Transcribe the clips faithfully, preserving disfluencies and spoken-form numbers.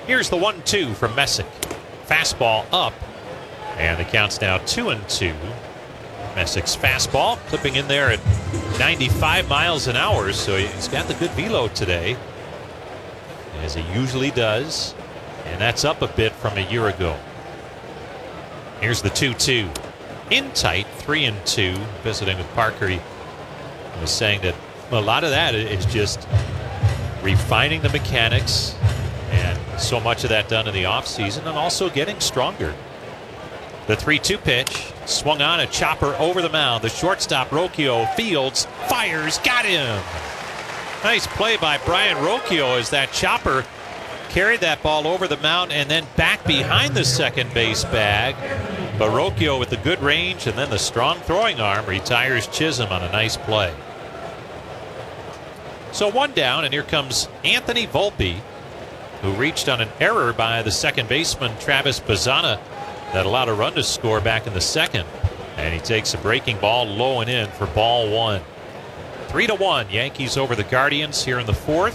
Here's the one two from Messick. Fastball up, and the count's now two and two. Messick's fastball clipping in there at ninety-five miles an hour, so he's got the good velo today, as he usually does, and that's up a bit from a year ago. Here's the two two. In tight, three and two. Visiting with Parker, he was saying that a lot of that is just refining the mechanics, and so much of that done in the offseason, and also getting stronger. The three two pitch, swung on, a chopper over the mound. The shortstop, Rocchio, fields, fires, got him. Nice play by Brian Rocchio as that chopper carried that ball over the mound and then back behind the second base bag. But Rocchio with the good range and then the strong throwing arm retires Chisholm on a nice play. So one down, and here comes Anthony Volpe, who reached on an error by the second baseman Travis Bazzana that allowed a run to score back in the second. And he takes a breaking ball low and in for ball one. Three to one, Yankees over the Guardians here in the fourth.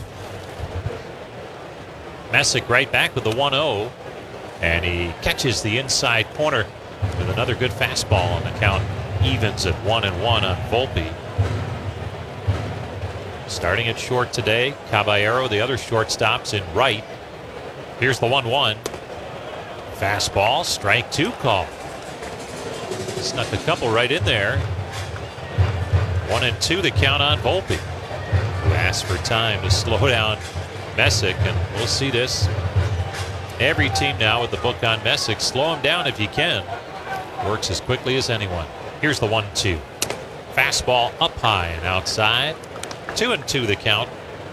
Messick right back with the one oh, and he catches the inside corner with another good fastball, and the count evens at one and one on Volpe. Starting at short today, Caballero, the other shortstop's in right. Here's the one one. Fastball, strike two call. Snuck a couple right in there. One and two the count on Volpe, who asked for time to slow down Messick, and we'll see this. Every team now with the book on Messick, slow him down if you can. Works as quickly as anyone. Here's the one two. Fastball up high and outside. Two and two the count.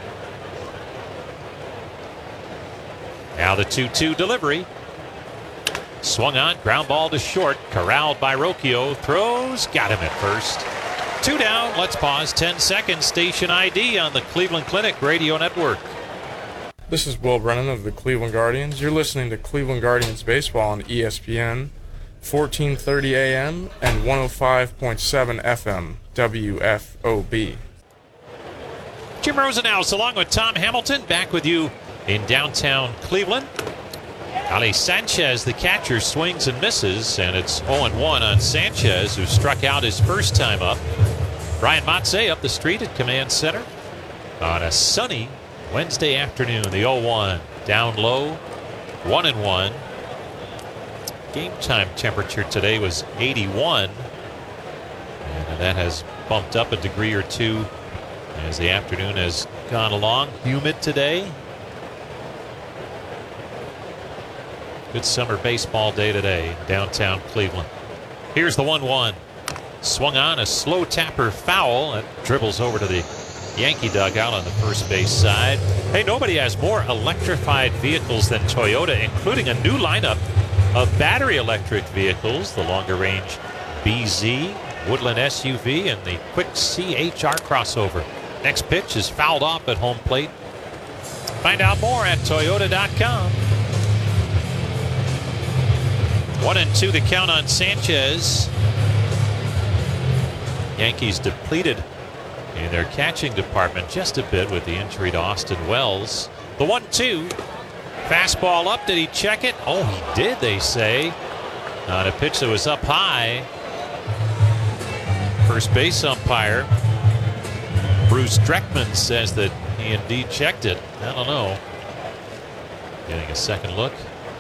Now the two two delivery. Swung on, ground ball to short, corralled by Rocchio, throws, got him at first. Two down, let's pause ten seconds. Station I D on the Cleveland Clinic Radio Network. This is Will Brennan of the Cleveland Guardians. You're listening to Cleveland Guardians Baseball on E S P N, fourteen thirty A M and one oh five point seven F M, W F O B. Jim Rosenhaus along with Tom Hamilton back with you in downtown Cleveland. Ali Sanchez, the catcher, swings and misses, and it's oh and one on Sanchez, who struck out his first time up. Brian Matze up the street at Command Center on a sunny Wednesday afternoon. The oh one down low, one and one. Game time temperature today was eighty-one, and that has bumped up a degree or two as the afternoon has gone along. Humid today. Good summer baseball day today in downtown Cleveland. Here's the one one. Swung on, a slow tapper foul. That dribbles over to the Yankee dugout on the first base side. Hey, nobody has more electrified vehicles than Toyota, including a new lineup of battery electric vehicles. The longer range B Z, Woodland S U V, and the quick C H R crossover. Next pitch is fouled off at home plate. Find out more at Toyota dot com. One and two the count on Sanchez. Yankees depleted in their catching department just a bit with the injury to Austin Wells. The one two. Fastball up. Did he check it? Oh, he did, they say. On a pitch that was up high. First base umpire Bruce Dreckman says that he indeed checked it. I don't know. Getting a second look.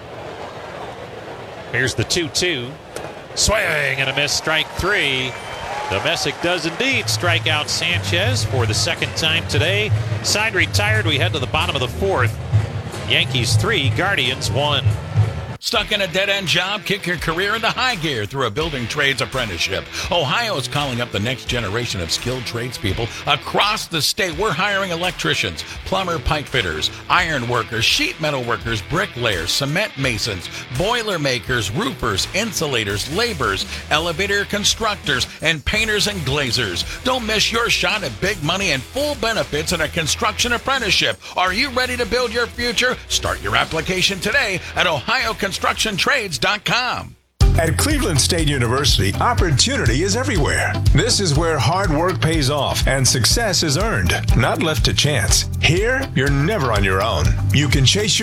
Here's the two two. Swing and a miss, strike three. Messick does indeed strike out Sanchez for the second time today. Side retired. We head to the bottom of the fourth. Yankees three, Guardians one. Stuck in a dead-end job? Kick your career into high gear through a building trades apprenticeship. Ohio is calling up the next generation of skilled tradespeople across the state. We're hiring electricians, plumber, pipe fitters, iron workers, sheet metal workers, bricklayers, cement masons, boiler makers, roofers, insulators, laborers, elevator constructors, and painters and glazers. Don't miss your shot at big money and full benefits in a construction apprenticeship. Are you ready to build your future? Start your application today at Ohio Construction Trades dot com. At Cleveland State University, opportunity is everywhere. This is where hard work pays off and success is earned, not left to chance. Here, you're never on your own. You can chase your